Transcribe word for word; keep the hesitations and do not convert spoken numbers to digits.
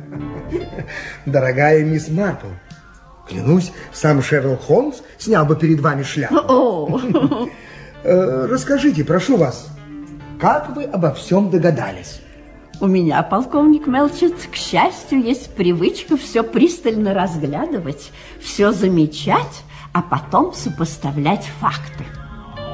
Дорогая мисс Марпл, клянусь, сам Шерлок Холмс снял бы перед вами шляпу. Расскажите, прошу вас, как вы обо всем догадались? У меня, полковник Мелчет, к счастью, есть привычка все пристально разглядывать, все замечать, а потом сопоставлять факты.